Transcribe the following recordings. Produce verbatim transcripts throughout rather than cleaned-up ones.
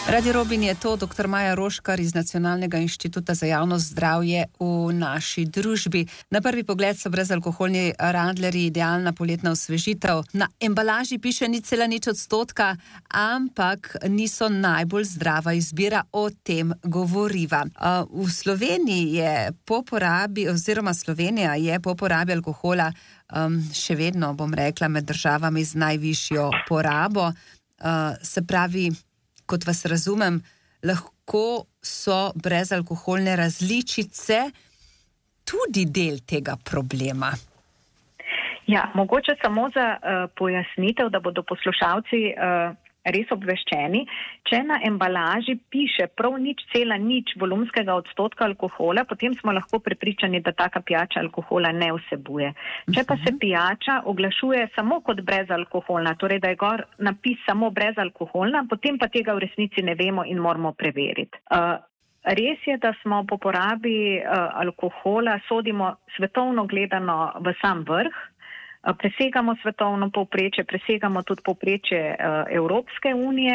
Radio Robin je to, doktor Maja Roškar iz Nacionalnega inštituta za javno zdravje v naši družbi. Na prvi pogled so brezalkoholni radlerji idealna poletna osvežitev. Na embalaži piše nič cela nič odstotka, ampak niso najbolj zdrava izbira, o tem govoriva. V Sloveniji je po porabi, oziroma Slovenija je po porabi alkohola um, še vedno, bom rekla, med državami z najvišjo porabo. Uh, se pravi, kot vas razumem, lahko so brezalkoholne različice tudi del tega problema. Ja, mogoče samo za uh, pojasnitev, da bodo poslušalci uh, res obveščeni. Če na embalaži piše prav nič cela nič volumskega odstotka alkohola, potem smo lahko prepričani, da taka pijača alkohola ne vsebuje. Če pa se pijača oglašuje samo kot brezalkoholna, torej da je gor napis samo brezalkoholna, potem pa tega v resnici ne vemo in moramo preveriti. Uh, res je, da smo po porabi uh, alkohola sodimo svetovno gledano v sam vrh. Presegamo svetovno povprečje, presegamo tudi povprečje uh, Evropske unije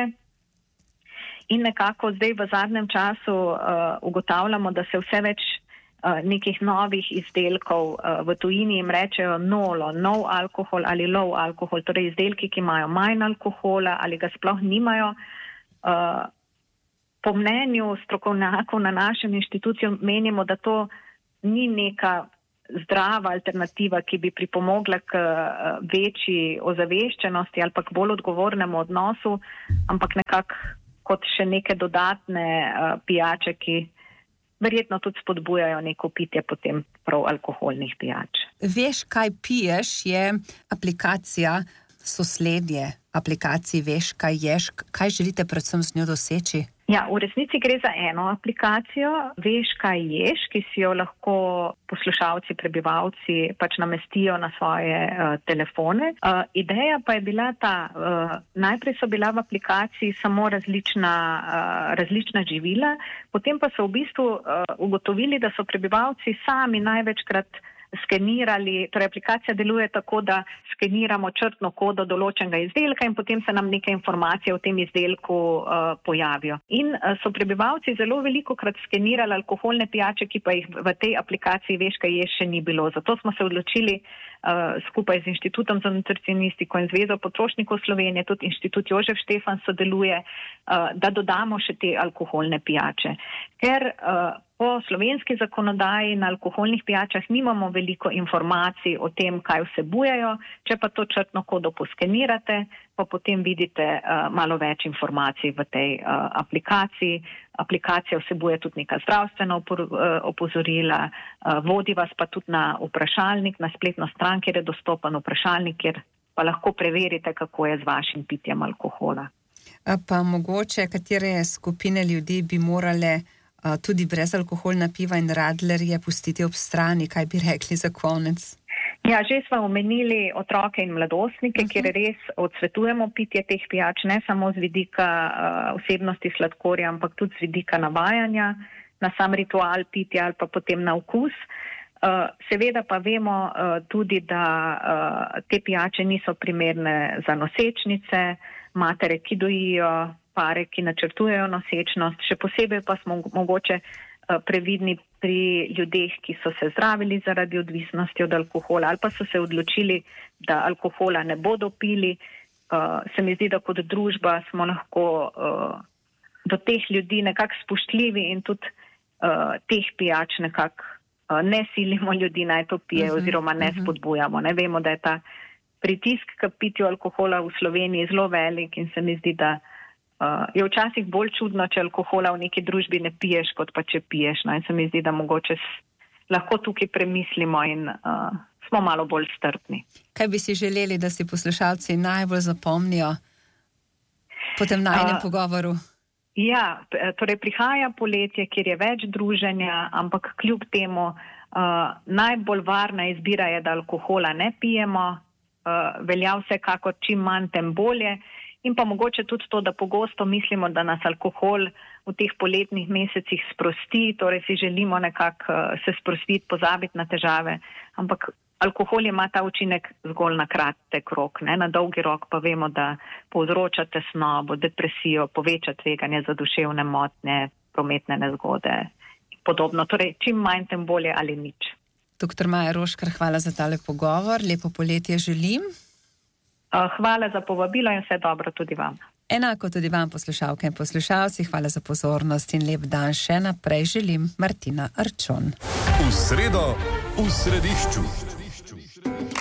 in nekako zdaj v zadnjem času uh, ugotavljamo, da se vse več uh, nekih novih izdelkov uh, v tujini jim rečejo nolo, no alkohol ali low alkohol, torej izdelki, ki imajo manj alkohola ali ga sploh nimajo. Uh, po mnenju strokovnjakov na našem inštituciju menimo, da to ni neka zdrava alternativa, ki bi pripomogla k večji ozaveščenosti ali pa k bolj odgovornemu odnosu, ampak nekako kot še neke dodatne uh, pijače, ki verjetno tudi spodbujajo neko pitje potem prav alkoholnih pijač. Veš, kaj piješ, je aplikacija sosledje aplikacij Veš, kaj ješ. Kaj želite predvsem z njo doseči? Ja, v resnici gre za eno aplikacijo, Veš, kaj ješ, ki si jo lahko poslušalci, prebivalci pač namestijo na svoje uh, telefone. Uh, ideja pa je bila ta, uh, najprej so bila v aplikaciji samo različna, uh, različna živila, potem pa so v bistvu uh, ugotovili, da so prebivalci sami največkrat skenirali, torej aplikacija deluje tako, da skeniramo črtno kodo določenega izdelka in potem se nam neke informacije o tem izdelku uh, pojavijo. In uh, so prebivalci zelo velikokrat skenirali alkoholne pijače, ki pa jih v tej aplikaciji Veš, kaj ješ še ni bilo. Zato smo se odločili uh, skupaj z Inštitutom za nutricionistiko in Zvezo potrošnikov Slovenije, tudi Inštitut Jožef Štefan sodeluje, uh, da dodamo še te alkoholne pijače. Ker uh, po slovenski zakonodaji na alkoholnih pijačah nimamo veliko informacij o tem, kaj vsebujejo, če pa to črtno kodo poskenirate, pa potem vidite uh, malo več informacij v tej uh, aplikaciji. Aplikacija vsebuje tudi neka zdravstvena opor, uh, opozorila, uh, vodi vas pa tudi na vprašalnik, na spletno stran, kjer je dostopen vprašalnik, kjer pa lahko preverite, kako je z vašim pitjem alkohola. A pa mogoče, katere skupine ljudi bi morale uh, tudi brezalkoholna piva in radlerje pustiti ob strani, kaj bi rekli za konec? Ja, že smo omenili otroke in mladostnike, uh-huh. kjer res odsvetujemo pitje teh pijač, ne samo z vidika uh, vsebnosti sladkorja, ampak tudi z vidika navajanja na sam ritual pitja ali pa potem na okus. Uh, seveda pa vemo uh, tudi, da uh, te pijače niso primerne za nosečnice, matere, ki dojijo, pare, ki načrtujejo nosečnost, še posebej pa smo mogoče uh, previdni pri ljudeh, ki so se zdravili zaradi odvisnosti od alkohola ali pa so se odločili, da alkohola ne bodo pili. Uh, se mi zdi, da kot družba smo lahko uh, do teh ljudi nekako spoštljivi in tudi uh, teh pijač nekako uh, ne silimo ljudi naj to pije uh-huh, oziroma ne uh-huh. spodbujamo. Ne vemo, da je ta pritisk k pitju alkohola v Sloveniji zelo velik in se mi zdi, da Uh, je včasih bolj čudno, če alkohola v neki družbi ne piješ, kot pa če piješ. No? In se mi zdi, da mogoče s, lahko tukaj premislimo in uh, smo malo bolj strpni. Kaj bi si želeli, da si poslušalci najbolj zapomnijo po tem najnem uh, pogovoru? Ja, torej prihaja poletje, kjer je več druženja, ampak kljub temu uh, najbolj varna izbira je, da alkohola ne pijemo, uh, velja vsekakor čim manj, tem bolje. In pa mogoče tudi to, da pogosto mislimo, da nas alkohol v teh poletnih mesecih sprosti, torej si želimo nekako se sprostiti, pozabiti na težave, ampak alkohol ima ta učinek zgolj na kratek rok, ne? Na dolgi rok pa vemo, da povzroča tesnobo, depresijo, poveča tveganje za duševne motnje, prometne nezgode in podobno. Torej, čim manj, tem bolje ali nič. Doktor Maja Roškar, hvala za tale pogovor. Lepo poletje želim. Hvala za povabilo in vse dobro tudi vam. Enako tudi vam, poslušalke in poslušalci, hvala za pozornost in lep dan še naprej želim. Martina Arčon. V sredo, v središču.